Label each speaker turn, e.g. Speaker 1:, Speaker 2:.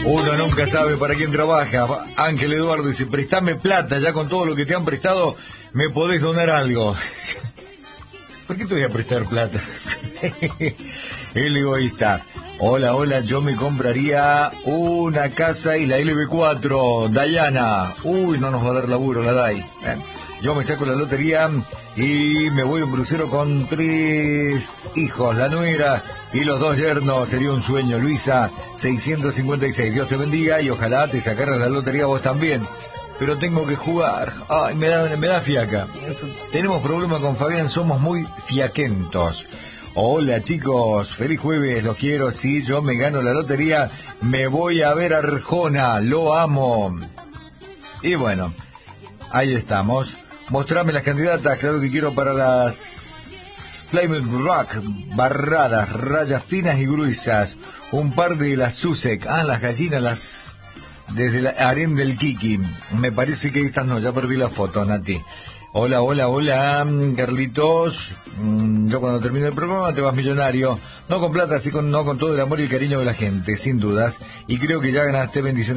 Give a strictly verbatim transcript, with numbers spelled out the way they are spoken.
Speaker 1: Uno nunca sabe para quién trabaja. Ángel Eduardo dice, prestame plata, ya con todo lo que te han prestado, me podés donar algo. ¿Por qué te voy a prestar plata? El egoísta. Hola, hola, yo me compraría una casa y la L B cuatro, Dayana. Uy, no nos va a dar laburo la Day. ¿Eh? Yo me saco la lotería y me voy a un crucero con tres hijos, la nuera y los dos yernos. Sería un sueño. Luisa, seiscientos cincuenta y seis. Dios te bendiga y ojalá te sacaras la lotería vos también. Pero tengo que jugar. Ay, me da, me da fiaca. Eso, tenemos problemas con Fabián, somos muy fiaquentos. Hola chicos, feliz jueves, los quiero. Si yo me gano la lotería, me voy a ver a Arjona, lo amo. Y bueno, ahí estamos. Mostrame las candidatas, claro que quiero para las Plymouth Rock, barradas, rayas finas y gruesas. Un par de las Sussex, ah, las gallinas, las... desde la harén del Kiki. Me parece que estas no, ya perdí la foto, Nati. Hola, hola, hola, Carlitos. Yo cuando termine el programa te vas millonario. No con plata, sí con, no con todo el amor y el cariño de la gente, sin dudas. Y creo que ya ganaste bendiciones.